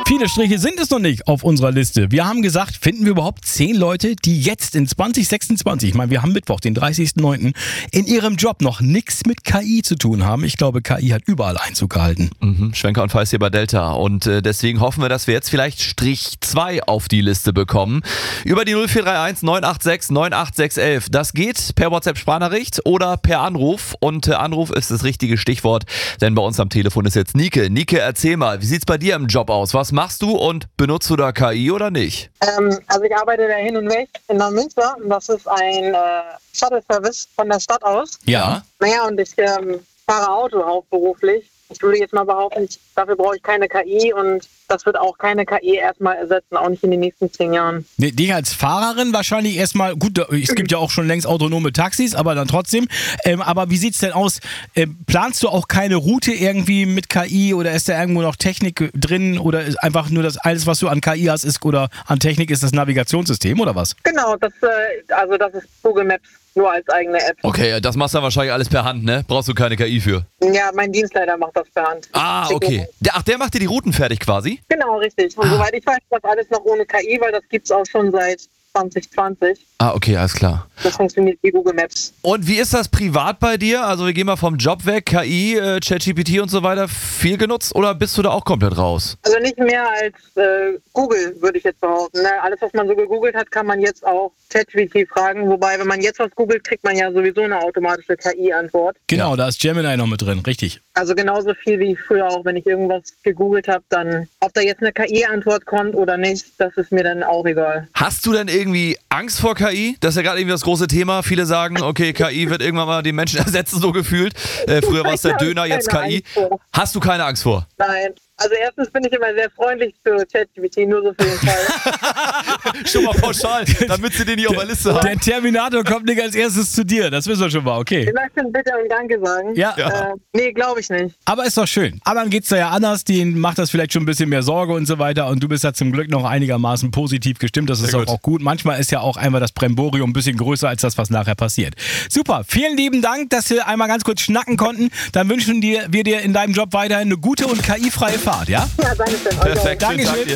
Viele Striche sind es noch nicht auf unserer Liste. Wir haben gesagt, finden wir überhaupt 10 Leute, die jetzt in 2026, ich meine, wir haben Mittwoch, den 30.09., in ihrem Job noch nichts mit KI zu tun haben. Ich glaube, KI hat überall Einzug gehalten. Schwenker und Feist hier bei Delta. Und deswegen hoffen wir, dass wir jetzt vielleicht Strich 2 auf die Liste bekommen. Über die 0431 986 98611. Das geht per WhatsApp-Sprachnachricht oder per Anruf. Und Anruf ist das richtige Stichwort, denn bei uns am Telefon ist jetzt Nike. Nike, erzähl mal, wie sieht's bei dir im Job aus? Was machst du und benutzt du da KI oder nicht? Also ich arbeite da hin und weg in Neumünster. Das ist ein Shuttle-Service von der Stadt aus. Ja. Naja, und ich fahre Auto hauptberuflich. Ich würde jetzt mal behaupten, dafür brauche ich keine KI und das wird auch keine KI erstmal ersetzen, auch nicht in den nächsten 10 Jahren. Dich als Fahrerin wahrscheinlich erstmal, gut, es gibt ja auch schon längst autonome Taxis, aber dann trotzdem. Aber wie sieht's denn aus? Planst du auch keine Route irgendwie mit KI oder ist da irgendwo noch Technik drin oder ist einfach nur das alles, was du an KI hast, ist oder an Technik ist das Navigationssystem oder was? Genau, das ist Google Maps. Nur als eigene App. Okay, das machst du dann wahrscheinlich alles per Hand, ne? Brauchst du keine KI für? Ja, mein Dienstleister macht das per Hand. Ah, okay. Der macht dir die Routen fertig quasi? Genau, richtig. Und soweit ich weiß, das alles noch ohne KI, weil das gibt's auch schon seit 2020. Ah, okay, alles klar. Das funktioniert wie Google Maps. Und wie ist das privat bei dir? Also wir gehen mal vom Job weg, KI, ChatGPT und so weiter, viel genutzt oder bist du da auch komplett raus? Also nicht mehr als Google, würde ich jetzt behaupten. Ne? Alles, was man so gegoogelt hat, kann man jetzt auch ChatGPT fragen. Wobei, wenn man jetzt was googelt, kriegt man ja sowieso eine automatische KI-Antwort. Genau, da ist Gemini noch mit drin, richtig. Also genauso viel wie früher auch, wenn ich irgendwas gegoogelt habe, dann, ob da jetzt eine KI-Antwort kommt oder nicht, das ist mir dann auch egal. Hast du denn irgendwie Angst vor KI? Das ist ja gerade irgendwie das große Thema. Viele sagen, okay, KI wird irgendwann mal den Menschen ersetzen, so gefühlt. Früher war es der Döner, jetzt KI. Hast du keine Angst vor? Nein. Also erstens bin ich immer sehr freundlich zu ChatGPT, nur so für den Fall. Schon mal pauschal, damit sie den nicht auf der Liste haben. Der Terminator kommt nicht als erstes zu dir, das wissen wir schon mal, okay. Ich möchte bitte und Danke sagen. Ja. Nee, glaube ich nicht. Aber ist doch schön. Anderen geht's da ja anders, denen macht das vielleicht schon ein bisschen mehr Sorge und so weiter und du bist ja zum Glück noch einigermaßen positiv gestimmt, das ist auch gut. Manchmal ist ja auch einmal das Bremborium ein bisschen größer als das, was nachher passiert. Super, vielen lieben Dank, dass wir einmal ganz kurz schnacken konnten. Dann wünschen wir dir in deinem Job weiterhin eine gute und KI-freie Fahrt, ja? Ja, danke schön. Perfekt, Dankeschön.